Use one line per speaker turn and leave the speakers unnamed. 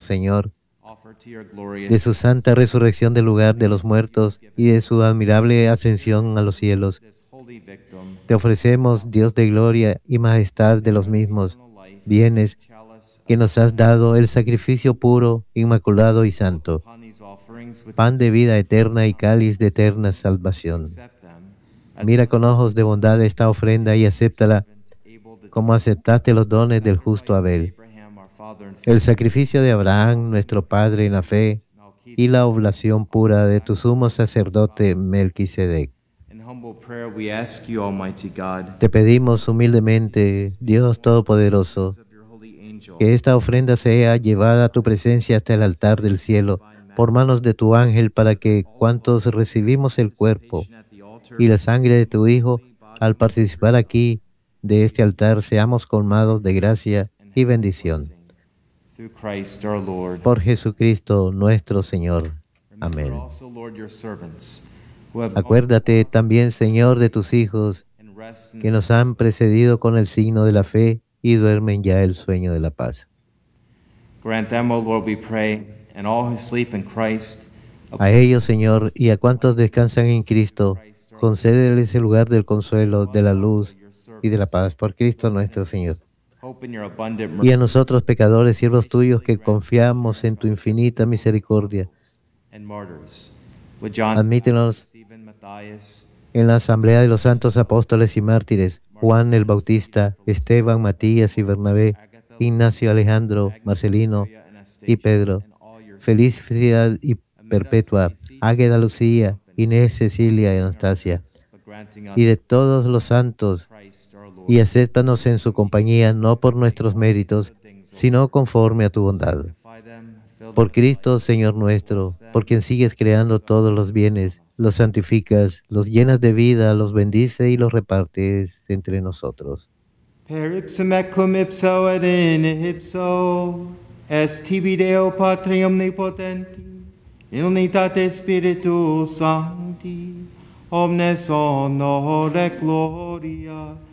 Señor, de su santa resurrección del lugar de los muertos y de su admirable ascensión a los cielos. Te ofrecemos, Dios de gloria y majestad de los mismos bienes, que nos has dado el sacrificio puro, inmaculado y santo, pan de vida eterna y cáliz de eterna salvación. Mira con ojos de bondad esta ofrenda y acéptala como aceptaste los dones del justo Abel, el sacrificio de Abraham, nuestro padre en la fe, y la oblación pura de tu sumo sacerdote Melquisedec. Te pedimos humildemente, Dios Todopoderoso, que esta ofrenda sea llevada a tu presencia hasta el altar del cielo por manos de tu ángel, para que cuantos recibimos el cuerpo y la sangre de tu Hijo, al participar aquí de este altar, seamos colmados de gracia y bendición. Por Jesucristo nuestro Señor. Amén. Acuérdate también, Señor, de tus hijos que nos han precedido con el signo de la fe y duermen ya el sueño de la paz. A ellos, Señor, y a cuantos descansan en Cristo, concédeles el lugar del consuelo, de la luz y de la paz por Cristo nuestro Señor. Y a nosotros, pecadores, siervos tuyos, que confiamos en tu infinita misericordia, admítenos en la asamblea de los santos apóstoles y mártires, Juan el Bautista, Esteban, Matías y Bernabé, Ignacio, Alejandro, Marcelino y Pedro, felicidad y perpetua, Águeda, Lucía, Inés, Cecilia y Anastasia, y de todos los santos, y acéptanos en su compañía, no por nuestros méritos, sino conforme a tu bondad. Por Cristo, Señor nuestro, por quien sigues creando todos los bienes, los santificas, los llenas de vida, los bendice y los repartes entre nosotros.
Per ipsum et cum ipso et in ipso, est tibi Deo Patri omnipotenti, in unitate Spiritus Sancti, omnes honor et gloria,